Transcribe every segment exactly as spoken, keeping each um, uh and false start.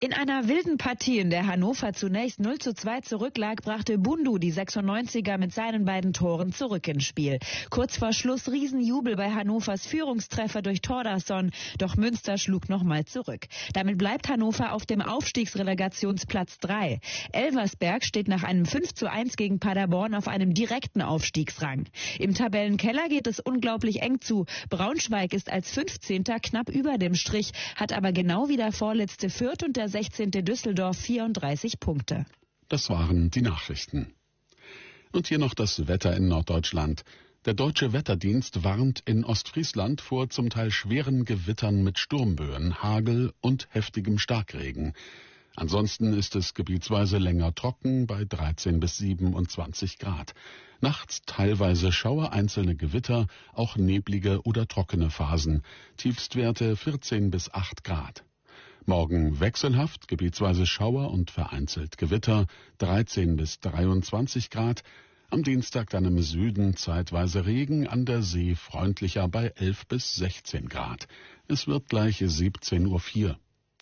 In einer wilden Partie, in der Hannover zunächst null zu zwei zurücklag, brachte Bundu die sechsundneunziger mit seinen beiden Toren zurück ins Spiel. Kurz vor Schluss Riesenjubel bei Hannovers Führungstreffer durch Thordarson, doch Münster schlug nochmal zurück. Damit bleibt Hannover auf dem Aufstiegsrelegationsplatz drei. Elversberg steht nach einem fünf zu eins gegen Paderborn auf einem direkten Aufstiegsrang. Im Tabellenkeller geht es unglaublich eng zu. Braunschweig ist als fünfzehnter knapp über dem Strich, hat aber genau wie der vorletzte Fürth und der sechzehnte Düsseldorf vierunddreißig Punkte. Das waren die Nachrichten. Und hier noch das Wetter in Norddeutschland. Der Deutsche Wetterdienst warnt in Ostfriesland vor zum Teil schweren Gewittern mit Sturmböen, Hagel und heftigem Starkregen. Ansonsten ist es gebietsweise länger trocken bei dreizehn bis siebenundzwanzig Grad. Nachts teilweise Schauer, einzelne Gewitter, auch neblige oder trockene Phasen. Tiefstwerte vierzehn bis acht Grad. Morgen wechselhaft, gebietsweise Schauer und vereinzelt Gewitter, dreizehn bis dreiundzwanzig Grad. Am Dienstag dann im Süden zeitweise Regen, an der See freundlicher bei elf bis sechzehn Grad. Es wird gleich siebzehn Uhr vier.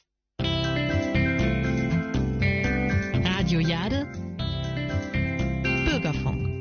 Radio Jade, Bürgerfunk.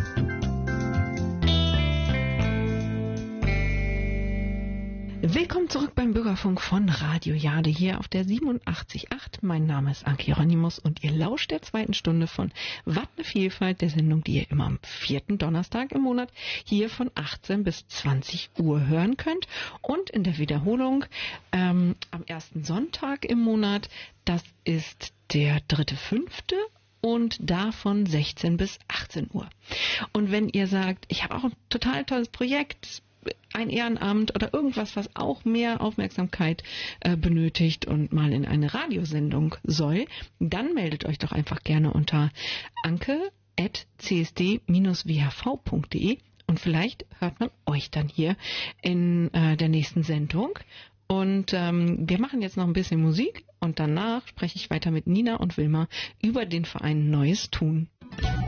Willkommen zurück beim Bürgerfunk von Radio Jade hier auf der siebenundachtzig Komma acht. Mein Name ist Anke Hieronymus und ihr lauscht der zweiten Stunde von Wat ne Vielfalt, der Sendung, die ihr immer am vierten Donnerstag im Monat hier von achtzehn bis zwanzig Uhr hören könnt. Und in der Wiederholung ähm, am ersten Sonntag im Monat, das ist der dritte fünfte. Und davon sechzehn bis achtzehn Uhr. Und wenn ihr sagt, ich habe auch ein total tolles Projekt, ein Ehrenamt oder irgendwas, was auch mehr Aufmerksamkeit äh, benötigt und mal in eine Radiosendung soll, dann meldet euch doch einfach gerne unter anke at c s d dash w h v punkt d e und vielleicht hört man euch dann hier in äh, der nächsten Sendung. Und ähm, wir machen jetzt noch ein bisschen Musik und danach spreche ich weiter mit Nina und Wilma über den Verein Neues Tun.